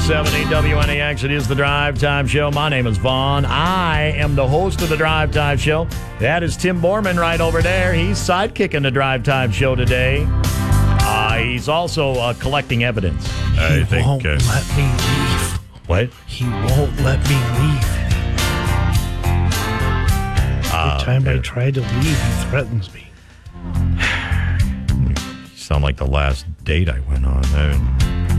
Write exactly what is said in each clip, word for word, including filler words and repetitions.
seventy W N A X. It is the Drive Time Show. My name is Vaughn. I am the host of the Drive Time Show. That is Tim Borman right over there. He's sidekicking the Drive Time Show today. Uh, he's also uh, collecting evidence. He I think, won't uh, let me leave. What? He won't let me leave. Every time uh, I try to leave, he threatens me. You sound like the last date I went on. I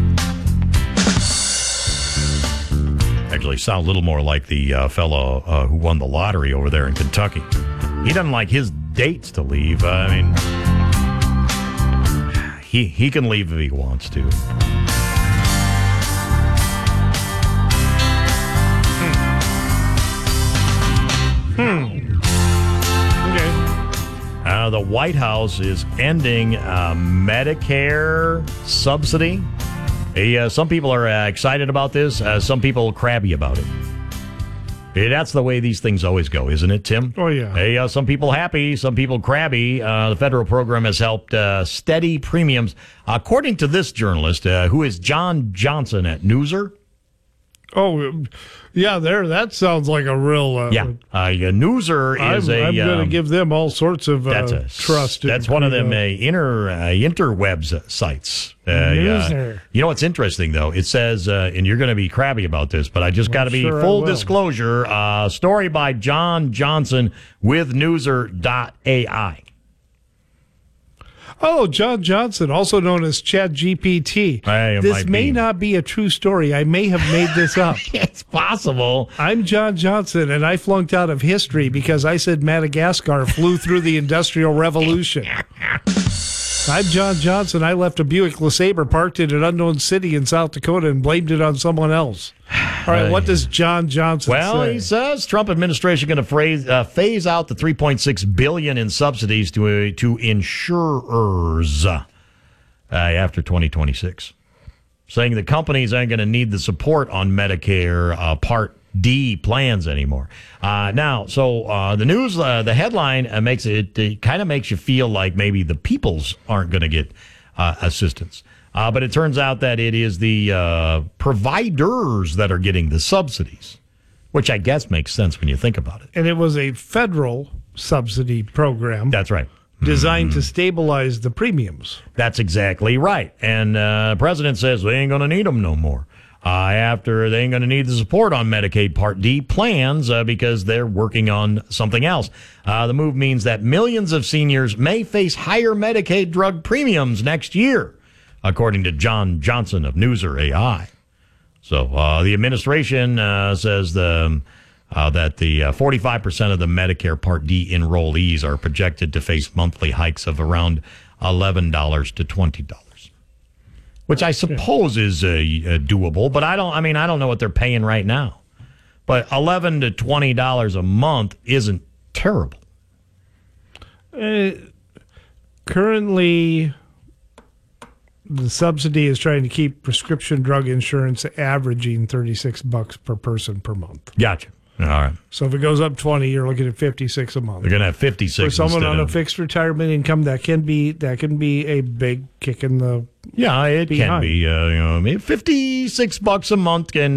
Actually, sound a little more like the uh, fellow uh, who won the lottery over there in Kentucky. He doesn't like his dates to leave. Uh, I mean, he he can leave if he wants to. Hmm. Okay. Uh, the White House is ending uh, Medicare subsidy. Hey, uh, some people are uh, excited about this. Uh, some people crabby about it. Hey, that's the way these things always go, isn't it, Tim? Oh, yeah. Hey, uh, some people happy, some people crabby. Uh, the federal program has helped uh, steady premiums. According to this journalist, uh, who is John Johnson at Newser. Oh, yeah, there. That sounds like a real... Uh, yeah, uh, Newser is I'm, a... I'm going to um, give them all sorts of uh, That's a, trust. That's and, one of them uh, uh, inter uh, interwebs sites. Uh, Newser. uh, you know what's interesting though? It says, uh, and you're going to be crabby about this, but I just got to be sure I full will. disclosure. Uh, story by John Johnson with Newser dot A I. Oh, John Johnson, also known as Chat G P T. Hey, it this might may be. not be a true story. I may have made this up. It's possible. I'm John Johnson, and I flunked out of history because I said Madagascar flew through the Industrial Revolution. I'm John Johnson. I left a Buick LeSabre parked in an unknown city in South Dakota and blamed it on someone else. All right, what does John Johnson Well, say? he says Trump administration going to phase uh, phase out the three point six billion in subsidies to uh, to insurers uh, after twenty twenty-six, saying the companies aren't going to need the support on Medicare uh, Part D plans anymore. Uh, now, so uh, the news, uh, the headline uh, makes it, it kind of makes you feel like maybe the peoples aren't going to get uh, assistance. Uh, but it turns out that it is the uh, providers that are getting the subsidies, which I guess makes sense when you think about it. And it was a federal subsidy program That's right. designed to stabilize the premiums. That's exactly right. And uh, the president says they ain't going to need them no more. Uh, after they ain't going to need the support on Medicaid Part D plans uh, because they're working on something else. Uh, the move means that millions of seniors may face higher Medicaid drug premiums next year, according to John Johnson of Newser A I. So uh, the administration uh, says the, uh, that the uh, forty-five percent of the Medicare Part D enrollees are projected to face monthly hikes of around eleven dollars to twenty dollars. Which I suppose is uh, uh, doable, but I don't. I mean, I don't know what they're paying right now. But eleven to twenty dollars a month isn't terrible. Uh, currently, the subsidy is trying to keep prescription drug insurance averaging thirty-six bucks per person per month. Gotcha. All right. So if it goes up twenty, you're looking at fifty-six a month. They're going to have fifty-six For someone instead on a of- fixed retirement income, that can be that can be a big kick in the Yeah, it can behind. be. Uh, you know, maybe fifty-six bucks a month can